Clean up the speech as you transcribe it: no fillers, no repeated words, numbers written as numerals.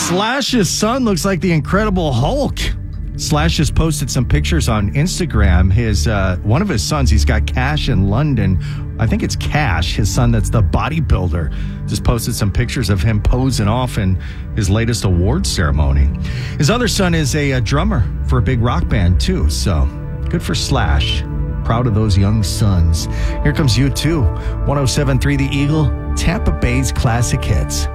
Slash's son looks like the Incredible Hulk. Slash has posted some pictures on Instagram. One of his sons, he's got Cash in London. I think it's Cash, his son that's the bodybuilder. Just posted some pictures of him posing off in his latest awards ceremony. His other son is a drummer for a big rock band, too. So good for Slash. Proud of those young sons. Here comes U2, 107.3 The Eagle, Tampa Bay's classic hits.